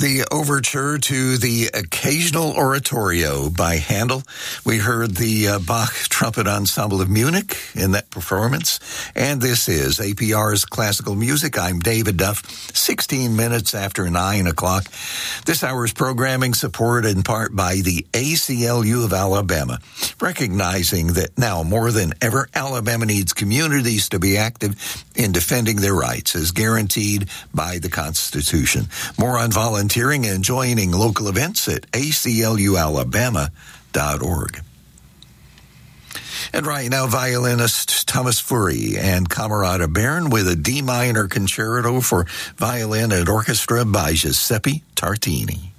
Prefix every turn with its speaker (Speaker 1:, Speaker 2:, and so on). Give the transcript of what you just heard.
Speaker 1: The overture to the Occasional Oratorio by Handel. We heard the Bach Trumpet Ensemble of Munich in that performance. And this is APR's Classical Music. I'm David Duff, 16 minutes after 9 o'clock. This hour's programming supported in part by the ACLU of Alabama, recognizing that now more than ever, Alabama needs communities to be active in defending their rights as guaranteed by the Constitution. More on volunteering and joining local events at aclualabama.org. And right now, violinist Thomas Fury and Camerata Baron with a D minor concerto for violin and orchestra by Giuseppe Tartini.